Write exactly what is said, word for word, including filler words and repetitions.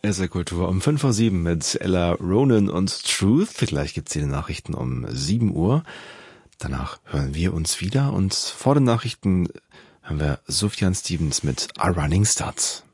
S R Kultur um fünf vor sieben mit Ella Ronan und Truth. Gleich gibt's die Nachrichten um sieben Uhr. Danach hören wir uns wieder und vor den Nachrichten hören wir Sufjan Stevens mit A Running Start.